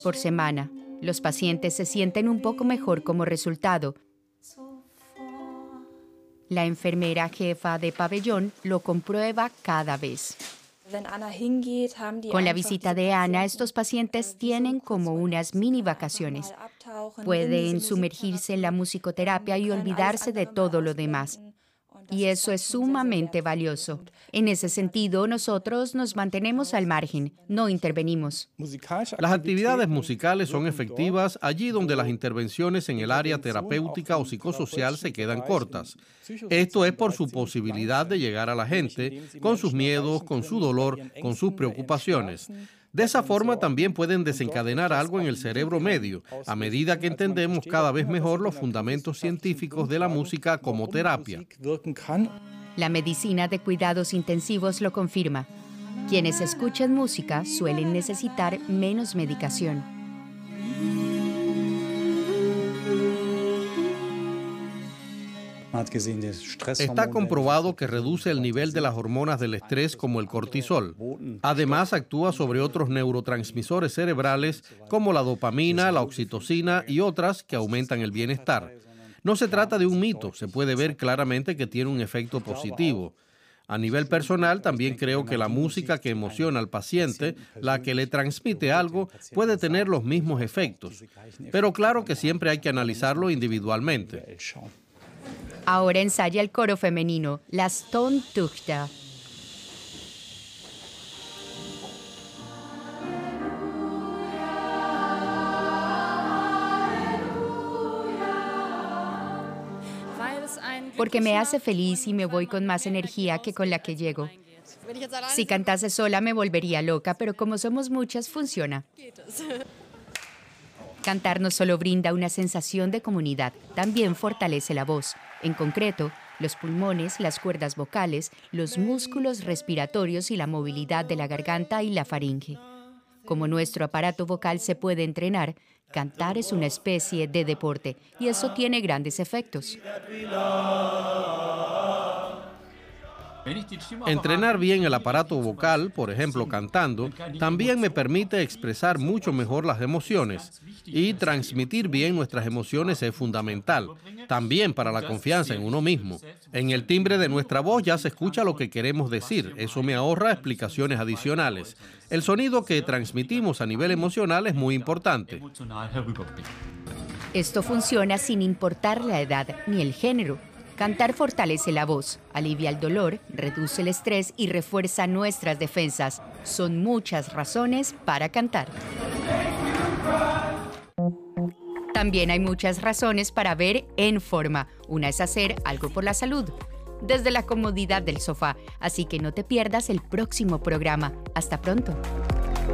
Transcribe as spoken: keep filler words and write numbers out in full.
por semana. Los pacientes se sienten un poco mejor como resultado. La enfermera jefa de pabellón lo comprueba cada vez. Con la visita de Ana, estos pacientes tienen como unas mini vacaciones. Pueden sumergirse en la musicoterapia y olvidarse de todo lo demás. Y eso es sumamente valioso. En ese sentido, nosotros nos mantenemos al margen, no intervenimos. Las actividades musicales son efectivas allí donde las intervenciones en el área terapéutica o psicosocial se quedan cortas. Esto es por su posibilidad de llegar a la gente, con sus miedos, con su dolor, con sus preocupaciones. De esa forma también pueden desencadenar algo en el cerebro medio, a medida que entendemos cada vez mejor los fundamentos científicos de la música como terapia. La medicina de cuidados intensivos lo confirma. Quienes escuchan música suelen necesitar menos medicación. Está comprobado que reduce el nivel de las hormonas del estrés como el cortisol. Además, actúa sobre otros neurotransmisores cerebrales como la dopamina, la oxitocina y otras que aumentan el bienestar. No se trata de un mito, se puede ver claramente que tiene un efecto positivo. A nivel personal, también creo que la música que emociona al paciente, la que le transmite algo, puede tener los mismos efectos. Pero claro que siempre hay que analizarlo individualmente. Ahora ensaya el coro femenino, las Tontuchter. Porque me hace feliz y me voy con más energía que con la que llego. Si cantase sola me volvería loca, pero como somos muchas, funciona. Cantar no solo brinda una sensación de comunidad, también fortalece la voz. En concreto, los pulmones, las cuerdas vocales, los músculos respiratorios y la movilidad de la garganta y la faringe. Como nuestro aparato vocal se puede entrenar, cantar es una especie de deporte y eso tiene grandes efectos. Entrenar bien el aparato vocal, por ejemplo cantando, también me permite expresar mucho mejor las emociones. Y transmitir bien nuestras emociones es fundamental, también para la confianza en uno mismo. En el timbre de nuestra voz ya se escucha lo que queremos decir, eso me ahorra explicaciones adicionales. El sonido que transmitimos a nivel emocional es muy importante. Esto funciona sin importar la edad ni el género. Cantar fortalece la voz, alivia el dolor, reduce el estrés y refuerza nuestras defensas. Son muchas razones para cantar. También hay muchas razones para ver en forma. Una es hacer algo por la salud, desde la comodidad del sofá. Así que no te pierdas el próximo programa. Hasta pronto.